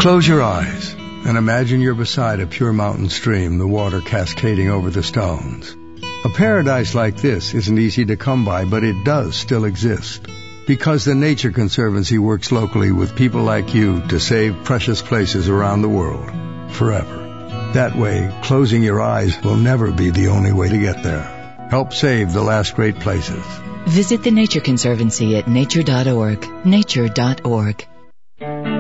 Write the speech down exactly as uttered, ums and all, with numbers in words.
Close your eyes and imagine you're beside a pure mountain stream, the water cascading over the stones. A paradise like this isn't easy to come by, but it does still exist. Because the Nature Conservancy works locally with people like you to save precious places around the world, forever. That way, closing your eyes will never be the only way to get there. Help save the last great places. Visit the Nature Conservancy at nature dot org. nature dot org.